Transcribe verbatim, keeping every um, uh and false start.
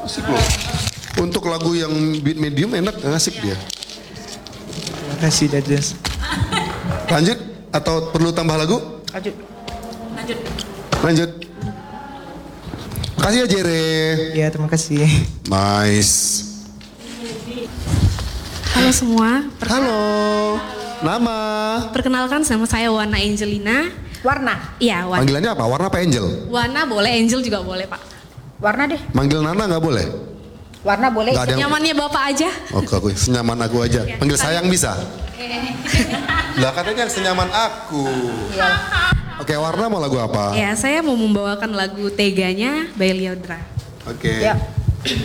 Asik loh. Untuk lagu yang beat medium enak, asik dia. Terima kasih Dadas. Lanjut atau perlu tambah lagu? Lanjut. Lanjut. Lanjut. Makasih ya Jere. Ya terima kasih. Nice. Halo semua. Halo. Nama? Perkenalkan nama saya Wana Angelina. Warna. Iya, Wana. Panggilannya apa? Warna apa Angel? Wana boleh, Angel juga boleh Pak. Warna deh. Manggil Nana nggak boleh? Warna boleh. Nggak ada yang... Nyamannya Bapak aja. Oke, aku senyaman aku aja. Panggil sayang bisa? Lah katanya yang senyaman aku. Iya. Oke, Warna mau lagu apa? Ya, saya mau membawakan lagu Teganya by Lyodra. Oke. Ya.